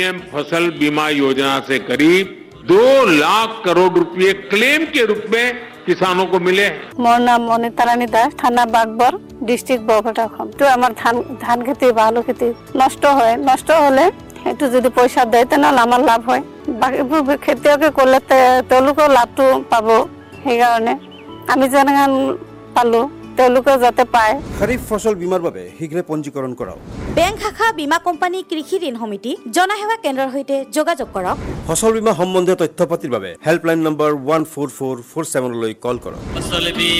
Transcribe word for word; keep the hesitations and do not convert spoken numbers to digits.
PM फसल बीमा योजना से करीब दो लाख करोड़ रुपए क्लेम के रूप में किसानों को मिले। मोर नाम मनिता रानी दास, थाना बागबर, डिस्ट्रिक्ट बरपेटा। तो आमार धान धान खेती आलू खेती नष्ट হয়, नष्ट হলে এটু যদি পয়সা দেয় তেনহলে আমার লাভ হয়। বাকিবোৰ খেতিয়কে করলে তেওঁলোকৰ লাভটো পাব, সেইকাৰণে আমি যেনেকৈ পালো তেওঁলোকে যাতে পায়। খৰিফ ফসল বীমাৰ বাবে শীঘ্ৰে পঞ্জীকৰণ কৰাওক। বেংক শাখা বীমা কোম্পানী কৃষি ঋণ সমিতি জনসেৱা কেন্দ্ৰৰ সৈতে যোগাযোগ কৰক। ফসল বীমা সম্বন্ধীয় তথ্য পাতিৰ বাবে helpline number one four four four seven লৈ কল কৰক।